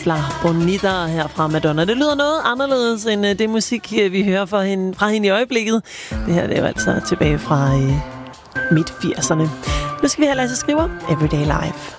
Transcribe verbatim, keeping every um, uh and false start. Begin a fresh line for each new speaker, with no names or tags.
La Bonita her fra Madonna. Det lyder noget anderledes end det musik, vi hører fra hende, fra hende i øjeblikket. Det her det er jo altså tilbage fra øh, midt firserne. Nu skal vi have Lasse Skriver, Everyday Life.